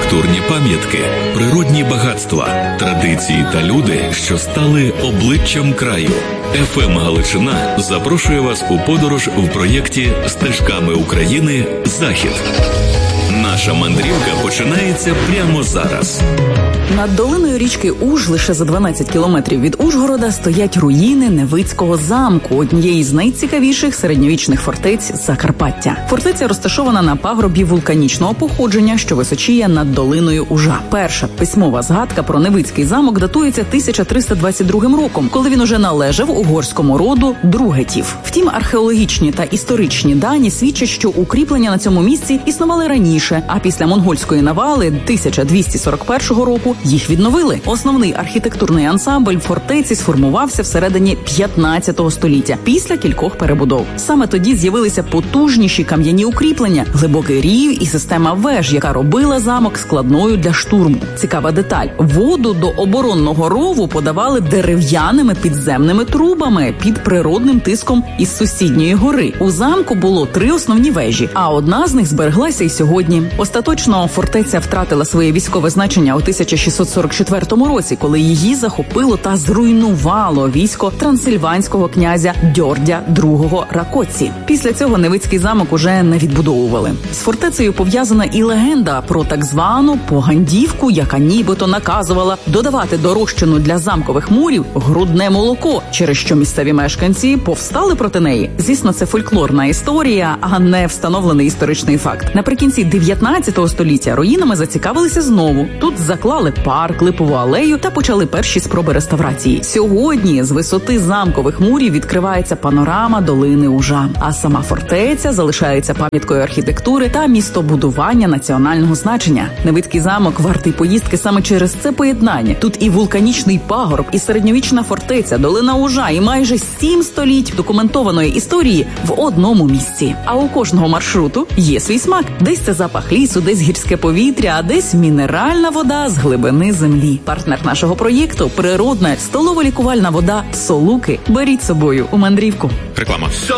архітектурні пам'ятки, природні багатства, традиції та люди, що стали обличчям краю. ФМ Галичина запрошує вас у подорож в проєкті «Стежками України. Захід». Наша мандрівка починається прямо зараз. Над долиною річки Уж, лише за 12 кілометрів від Ужгорода, стоять руїни Невицького замку, однієї з найцікавіших середньовічних фортець Закарпаття. Фортеця розташована на пагорбі вулканічного походження, що височіє над долиною Ужа. Перша письмова згадка про Невицький замок датується 1322 роком, коли він уже належав угорському роду Другетів. Втім, археологічні та історичні дані свідчать, що укріплення на цьому місці існували раніше, а після монгольської навали 1241 року їх відновили. Основний архітектурний ансамбль фортеці сформувався всередині 15 століття, після кількох перебудов. Саме тоді з'явилися потужніші кам'яні укріплення, глибокий рів і система веж, яка робила замок складною для штурму. Цікава деталь. Воду до оборонного рову подавали дерев'яними підземними трубами під природним тиском із сусідньої гори. У замку було 3 основні вежі, а одна з них збереглася й сьогодні. Остаточно фортеця втратила своє військове значення у 1644 році, коли її захопило та зруйнувало військо трансильванського князя Дьордя II Ракоці. Після цього Невицький замок уже не відбудовували. З фортецею пов'язана і легенда про так звану Погандівку, яка нібито наказувала додавати до розчину для замкових мурів грудне молоко, через що місцеві мешканці повстали проти неї. Звісно, це фольклорна історія, а не встановлений історичний факт. Наприкінці 19 століття руїнами зацікавилися знову. Тут заклали парк, липову алею та почали перші спроби реставрації. Сьогодні з висоти замкових мурів відкривається панорама долини Ужа, а сама фортеця залишається пам'яткою архітектури та містобудування національного значення. Невицький замок вартий поїздки саме через це поєднання. Тут і вулканічний пагорб, і середньовічна фортеця, долина Ужа, і майже 7 століть документованої історії в одному місці. А у кожного маршруту є свій смак. Десь це запах лісу, десь гірське повітря, а десь мінеральна вода з глибини землі. Партнер нашого проєкту – природна столово-лікувальна вода «Солуки». Беріть з собою у мандрівку. Реклама.